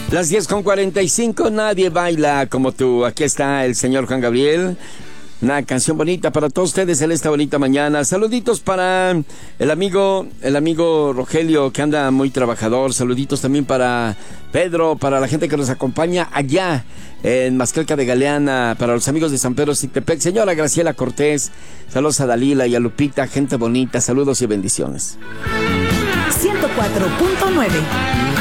Las 10:45, nadie baila como tú. Aquí está el señor Juan Gabriel. Una canción bonita para todos ustedes en esta bonita mañana. Saluditos para el amigo Rogelio, que anda muy trabajador. Saluditos también para Pedro, para la gente que nos acompaña allá en Mascalca de Galeana, para los amigos de San Pedro Sitepec. Señora Graciela Cortés, saludos a Dalila y a Lupita, gente bonita, saludos y bendiciones. 104.9